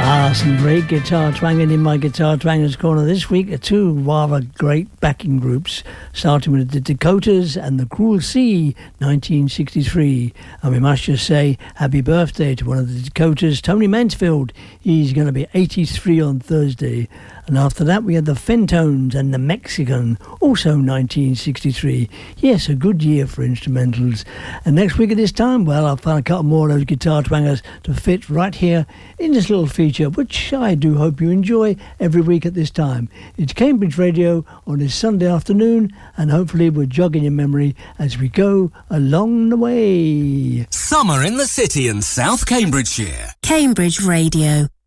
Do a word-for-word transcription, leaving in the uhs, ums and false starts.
Ah, some great guitar twanging in my Guitar Twangers Corner this week. Two rather great backing groups, starting with the Dakotas and the Cruel Sea, nineteen sixty-three. And we must just say happy birthday to one of the Dakotas, Tony Mansfield. He's going to be eighty-three on Thursday. And after that, we had the Fentones and the Mexican, also nineteen sixty-three. Yes, a good year for instrumentals. And next week at this time, well, I'll find a couple more of those guitar twangers to fit right here in this little feature, which I do hope you enjoy every week at this time. It's Cambridge Radio on this Sunday afternoon, and hopefully we're jogging your memory as we go along the way. Summer in the city and South Cambridgeshire. Cambridge Radio.